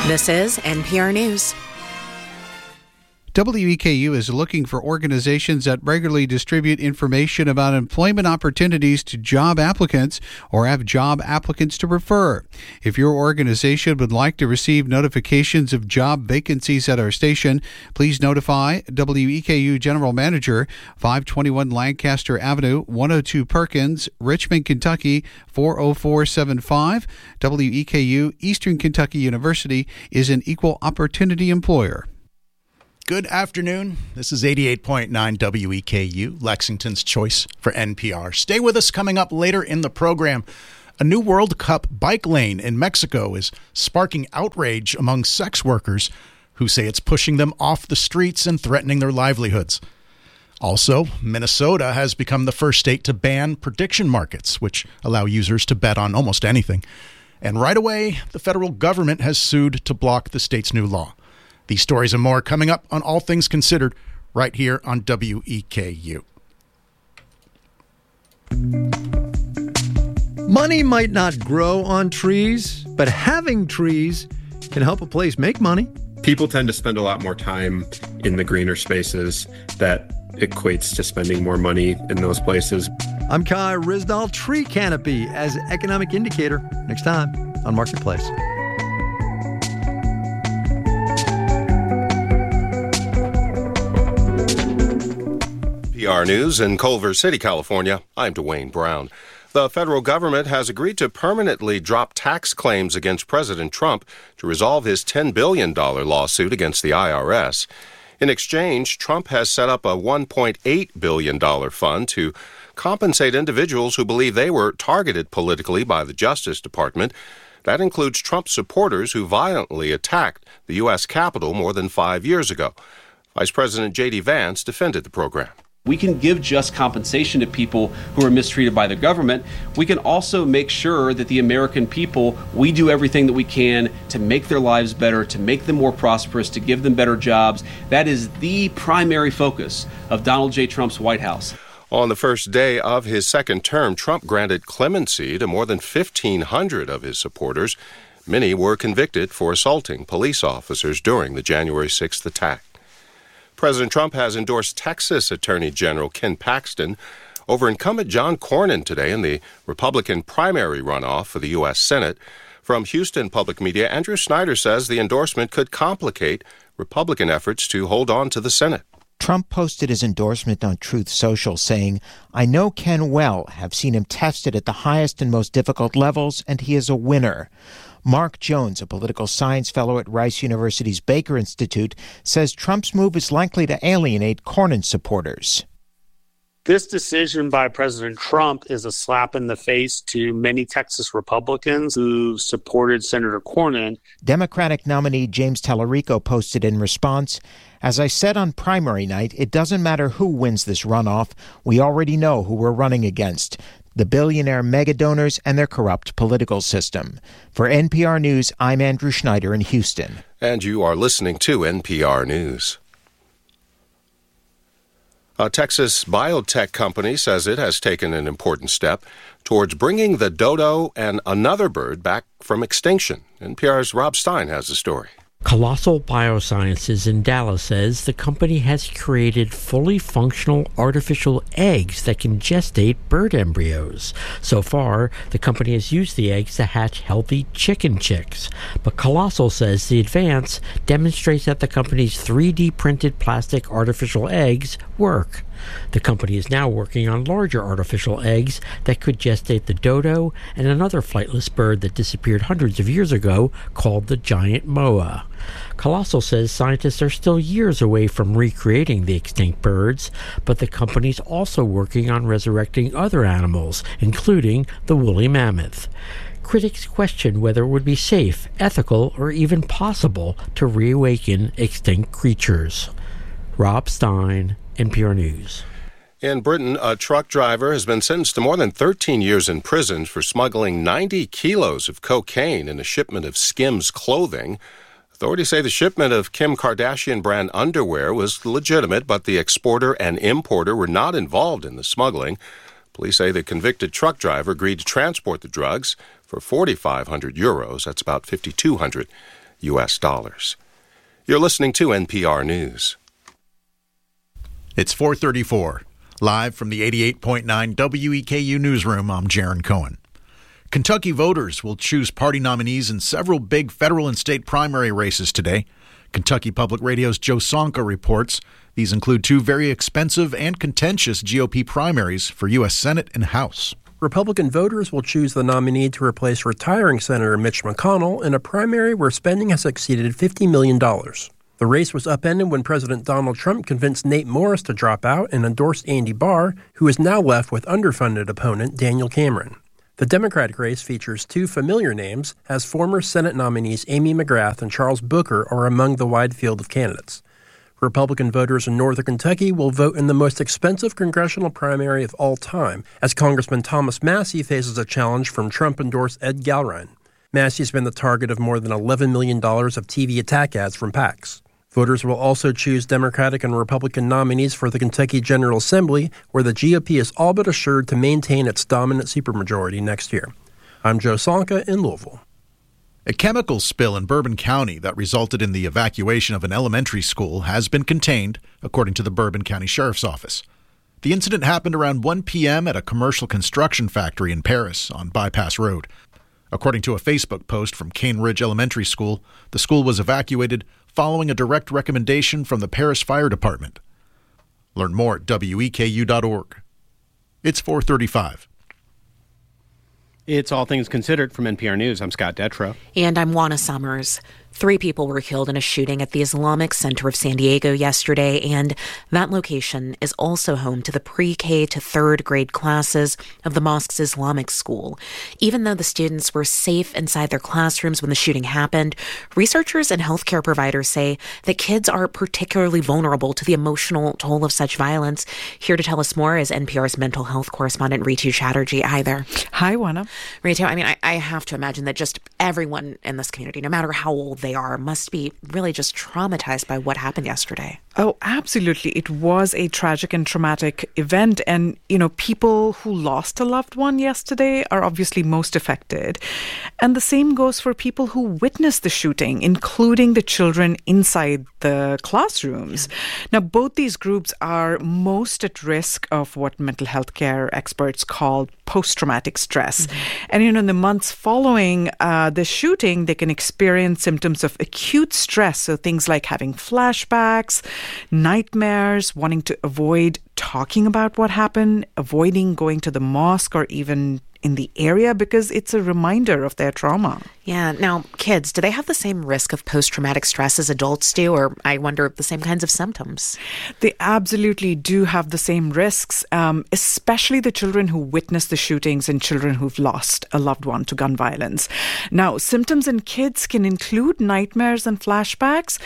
This is NPR News. WEKU is looking for organizations that regularly distribute information about employment opportunities to job applicants or have job applicants to refer. If your organization would like to receive notifications of job vacancies at our station, please notify WEKU General Manager, 521 Lancaster Avenue, 102 Perkins, Richmond, Kentucky, 40475. WEKU, Eastern Kentucky University, is an equal opportunity employer. Good afternoon. This is 88.9 WEKU, Lexington's choice for NPR. Stay with us. Coming up later in the program. A new World Cup bike lane in Mexico is sparking outrage among sex workers who say it's pushing them off the streets and threatening their livelihoods. Also, Minnesota has become the first state to ban prediction markets, which allow users to bet on almost anything. And right away, the federal government has sued to block the state's new law. These stories and more coming up on All Things Considered right here on WEKU. Money might not grow on trees, but having trees can help a place make money. People tend to spend a lot more time in the greener spaces. That equates to spending more money in those places. I'm Kai Risdal, Tree Canopy as economic indicator. Next time on Marketplace. NPR News in Culver City, California. I'm Dwayne Brown. The federal government has agreed to permanently drop tax claims against President Trump to resolve his $10 billion lawsuit against the IRS. In exchange, Trump has set up a $1.8 billion fund to compensate individuals who believe they were targeted politically by the Justice Department. That includes Trump supporters who violently attacked the U.S. Capitol more than 5 years ago. Vice President J.D. Vance defended the program. We can give just compensation to people who are mistreated by the government. We can also make sure that the American people, we do everything that we can to make their lives better, to make them more prosperous, to give them better jobs. That is the primary focus of Donald J. Trump's White House. On the first day of his second term, Trump granted clemency to more than 1,500 of his supporters. Many were convicted for assaulting police officers during the January 6th attack. President Trump has endorsed Texas Attorney General Ken Paxton over incumbent John Cornyn today in the Republican primary runoff for the U.S. Senate. From Houston Public Media, Andrew Snyder says the endorsement could complicate Republican efforts to hold on to the Senate. Trump posted his endorsement on Truth Social saying, "I know Ken well, have seen him tested at the highest and most difficult levels, and he is a winner." Mark Jones, a political science fellow at Rice University's Baker Institute, says Trump's move is likely to alienate Cornyn supporters. This decision by President Trump is a slap in the face to many Texas Republicans who supported Senator Cornyn. Democratic nominee James Tallarico posted in response, "As I said on primary night, it doesn't matter who wins this runoff. We already know who we're running against. The billionaire megadonors and their corrupt political system." For NPR News, I'm Andrew Schneider in Houston. And you are listening to NPR News. A Texas biotech company says it has taken an important step towards bringing the dodo and another bird back from extinction. NPR's Rob Stein has the story. Colossal Biosciences in Dallas says the company has created fully functional artificial eggs that can gestate bird embryos. So far, the company has used the eggs to hatch healthy chicken chicks. But Colossal says the advance demonstrates that the company's 3D printed plastic artificial eggs work. The company is now working on larger artificial eggs that could gestate the dodo and another flightless bird that disappeared hundreds of years ago called the giant moa. Colossal says scientists are still years away from recreating the extinct birds, but the company's also working on resurrecting other animals, including the woolly mammoth. Critics question whether it would be safe, ethical, or even possible to reawaken extinct creatures. Rob Stein, NPR News. In Britain, a truck driver has been sentenced to more than 13 years in prison for smuggling 90 kilos of cocaine in a shipment of Skims clothing. Authorities say the shipment of Kim Kardashian brand underwear was legitimate, but the exporter and importer were not involved in the smuggling. Police say the convicted truck driver agreed to transport the drugs for €4,500. That's about $5,200 U.S. dollars. You're listening to NPR News. It's 4:34. Live from the 88.9 WEKU newsroom, I'm Jaron Cohen. Kentucky voters will choose party nominees in several big federal and state primary races today. Kentucky Public Radio's Joe Sonka reports these include two very expensive and contentious GOP primaries for U.S. Senate and House. Republican voters will choose the nominee to replace retiring Senator Mitch McConnell in a primary where spending has exceeded $50 million. The race was upended when President Donald Trump convinced Nate Morris to drop out and endorsed Andy Barr, who is now left with underfunded opponent Daniel Cameron. The Democratic race features two familiar names, as former Senate nominees Amy McGrath and Charles Booker are among the wide field of candidates. Republican voters in northern Kentucky will vote in the most expensive congressional primary of all time, as Congressman Thomas Massie faces a challenge from Trump-endorsed Ed Galrein. Massey has been the target of more than $11 million of TV attack ads from PACs. Voters will also choose Democratic and Republican nominees for the Kentucky General Assembly, where the GOP is all but assured to maintain its dominant supermajority next year. I'm Joe Sonka in Louisville. A chemical spill in Bourbon County that resulted in the evacuation of an elementary school has been contained, according to the Bourbon County Sheriff's Office. The incident happened around 1 p.m. at a commercial construction factory in Paris on Bypass Road. According to a Facebook post from Cane Ridge Elementary School, the school was evacuated following a direct recommendation from the Paris Fire Department. Learn more at weku.org. It's 4:35. It's All Things Considered from NPR News. I'm Scott Detrow. And I'm Juana Summers. 3 people were killed in a shooting at the Islamic Center of San Diego yesterday, and that location is also home to the pre-K to 3rd grade classes of the mosque's Islamic school. Even though the students were safe inside their classrooms when the shooting happened, researchers and healthcare providers say that kids are particularly vulnerable to the emotional toll of such violence. Here to tell us more is NPR's mental health correspondent Ritu Chatterjee. Hi there. Hi, Juana. Ritu, I have to imagine that just everyone in this community, no matter how old they are, must be really just traumatized by what happened yesterday. Oh, absolutely. It was a tragic and traumatic event. And, people who lost a loved one yesterday are obviously most affected. And the same goes for people who witnessed the shooting, including the children inside the classrooms. Now, both these groups are most at risk of what mental health care experts call post-traumatic stress. And, in the months following the shooting, they can experience symptoms of acute stress. So things like having flashbacks, nightmares, wanting to avoid talking about what happened, avoiding going to the mosque or even in the area because it's a reminder of their trauma. Yeah. Now, kids, do they have the same risk of post-traumatic stress as adults do, or I wonder the same kinds of symptoms? They absolutely do have the same risks, especially the children who witnessed the shootings and children who've lost a loved one to gun violence. Now, symptoms in kids can include nightmares and flashbacks,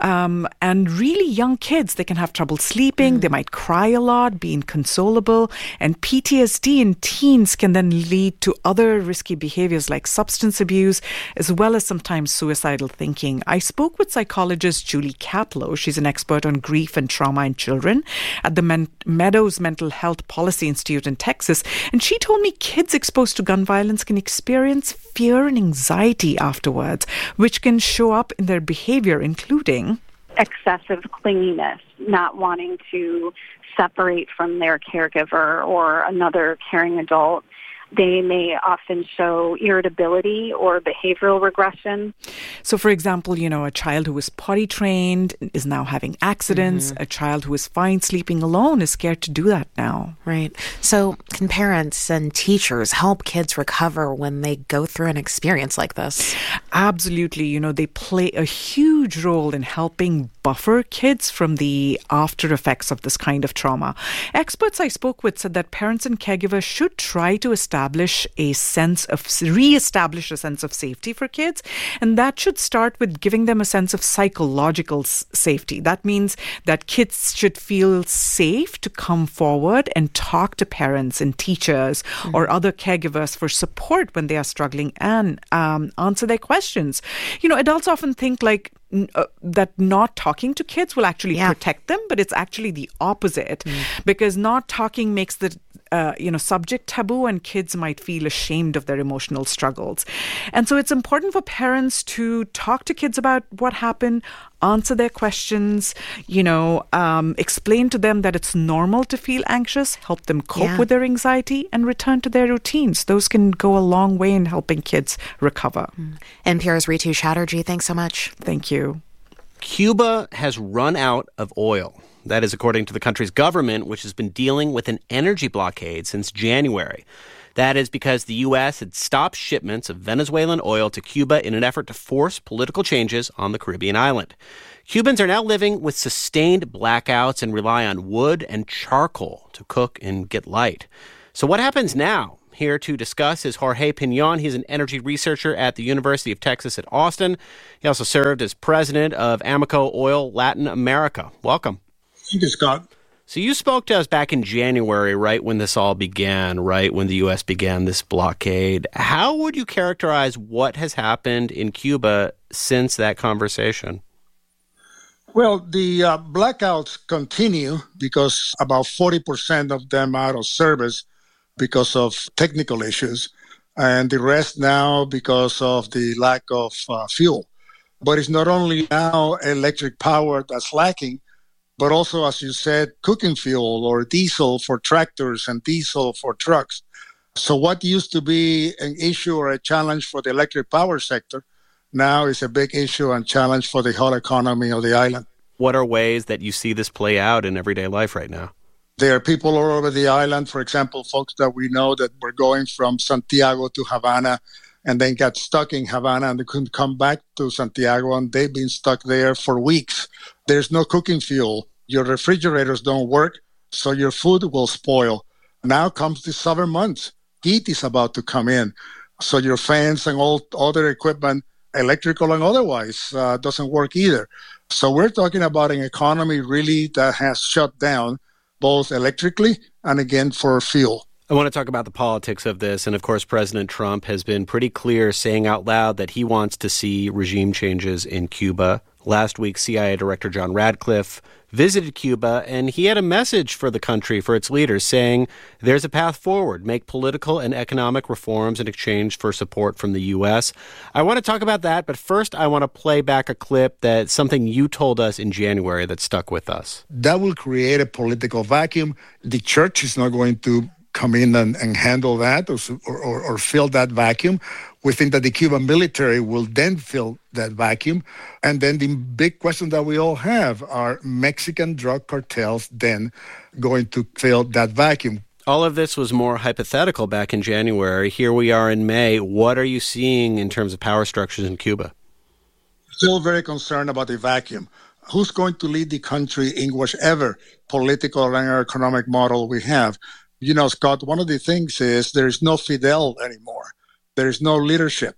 and really young kids, they can have trouble sleeping, they might cry a lot, be inconsolable, and PTSD in teens can then lead to other risky behaviors like substance abuse, as well as sometimes suicidal thinking. I spoke with psychologist Julie Kaplow. She's an expert on grief and trauma in children at the Meadows Mental Health Policy Institute in Texas. And she told me kids exposed to gun violence can experience fear and anxiety afterwards, which can show up in their behavior, including excessive clinginess, not wanting to separate from their caregiver or another caring adult. They may often show irritability or behavioral regression. So, for example, a child who was potty trained is now having accidents. A child who is fine sleeping alone is scared to do that now. Right. So can parents and teachers help kids recover when they go through an experience like this? Absolutely. They play a huge role in helping buffer kids from the after effects of this kind of trauma. Experts I spoke with said that parents and caregivers should try to reestablish a sense of safety for kids. And that should start with giving them a sense of psychological safety. That means that kids should feel safe to come forward and talk to parents and teachers or other caregivers for support when they are struggling and answer their questions. Adults often think that not talking to kids will actually protect them, but it's actually the opposite because not talking makes subject taboo, and kids might feel ashamed of their emotional struggles. And so it's important for parents to talk to kids about what happened, answer their questions, explain to them that it's normal to feel anxious, help them cope with their anxiety, and return to their routines. Those can go a long way in helping kids recover. NPR's Ritu Chatterjee, thanks so much. Thank you. Cuba has run out of oil. That is according to the country's government, which has been dealing with an energy blockade since January. That is because the U.S. had stopped shipments of Venezuelan oil to Cuba in an effort to force political changes on the Caribbean island. Cubans are now living with sustained blackouts and rely on wood and charcoal to cook and get light. So what happens now? Here to discuss is Jorge Piñon. He's an energy researcher at the University of Texas at Austin. He also served as president of Amoco Oil Latin America. Welcome. Thank you, Scott. So you spoke to us back in January, right when this all began, right when the U.S. began this blockade. How would you characterize what has happened in Cuba since that conversation? Well, the blackouts continue because about 40% of them are out of service because of technical issues, and the rest now because of the lack of fuel. But it's not only now electric power that's lacking, but also, as you said, cooking fuel or diesel for tractors and diesel for trucks. So what used to be an issue or a challenge for the electric power sector now is a big issue and challenge for the whole economy of the island. What are ways that you see this play out in everyday life right now? There are people all over the island, for example, folks that we know that were going from Santiago to Havana and then got stuck in Havana and they couldn't come back to Santiago, and they've been stuck there for weeks. There's no cooking fuel. Your refrigerators don't work, so your food will spoil. Now comes the summer months. Heat is about to come in. So your fans and all other equipment, electrical and otherwise, doesn't work either. So we're talking about an economy really that has shut down both electrically and again for fuel. I want to talk about the politics of this. And of course, President Trump has been pretty clear, saying out loud that he wants to see regime changes in Cuba. Last week, CIA Director John Radcliffe visited Cuba, and he had a message for the country, for its leaders, saying there's a path forward. Make political and economic reforms in exchange for support from the U.S. I want to talk about that, but first I want to play back a clip that's something you told us in January that stuck with us. That will create a political vacuum. The church is not going to come in and handle that or fill that vacuum. We think that the Cuban military will then fill that vacuum. And then the big question that we all have, are Mexican drug cartels then going to fill that vacuum? All of this was more hypothetical back in January. Here we are in May. What are you seeing in terms of power structures in Cuba? Still very concerned about the vacuum. Who's going to lead the country in whichever political and economic model we have? You know, Scott, one of the things is there's no Fidel anymore. There's no leadership.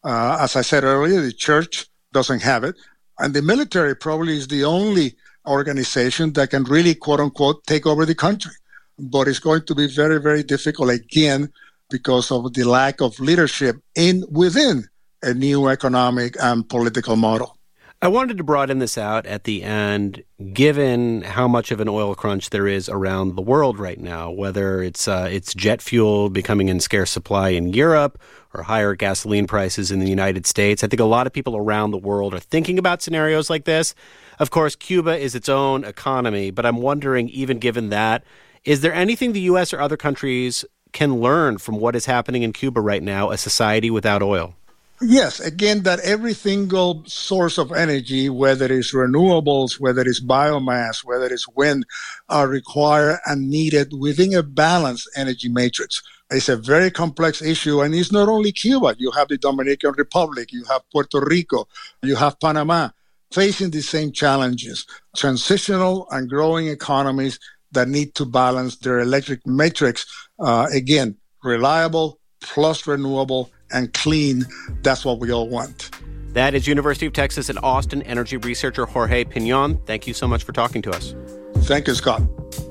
As I said earlier, the church doesn't have it. And the military probably is the only organization that can really, quote unquote, take over the country. But it's going to be very, very difficult again because of the lack of leadership within a new economic and political model. I wanted to broaden this out at the end, given how much of an oil crunch there is around the world right now, whether it's jet fuel becoming in scarce supply in Europe or higher gasoline prices in the United States. I think a lot of people around the world are thinking about scenarios like this. Of course, Cuba is its own economy, but I'm wondering, even given that, is there anything the U.S. or other countries can learn from what is happening in Cuba right now, a society without oil? Yes, again, that every single source of energy, whether it's renewables, whether it's biomass, whether it's wind, are required and needed within a balanced energy matrix. It's a very complex issue, and it's not only Cuba. You have the Dominican Republic, you have Puerto Rico, you have Panama, facing the same challenges. Transitional and growing economies that need to balance their electric matrix, again, reliable plus renewable and clean. That's what we all want. That is University of Texas at Austin energy researcher Jorge Piñon. Thank you so much for talking to us. Thank you, Scott.